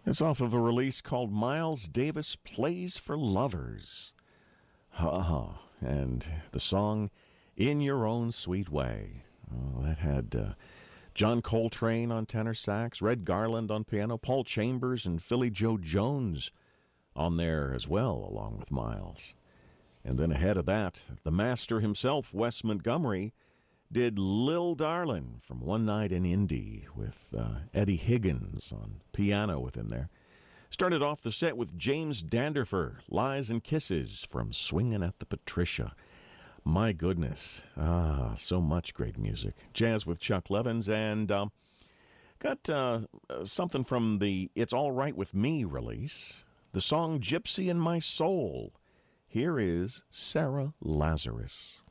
It's off of a release called Miles Davis Plays for Lovers. And the song In Your Own Sweet Way. Oh, that had John Coltrane on tenor sax, Red Garland on piano, Paul Chambers and Philly Joe Jones on there as well, along with Miles. And then ahead of that, the master himself, Wes Montgomery, did Lil Darlin' from One Night in Indy with Eddie Higgins on piano with him there. Started off the set with James Danderfer, Lies and Kisses from Swingin' at the Patricia. My goodness, so much great music. Jazz with Chuck Levins, and got something from the It's All Right With Me release, the song Gypsy in My Soul. Here is Sarah Lazarus.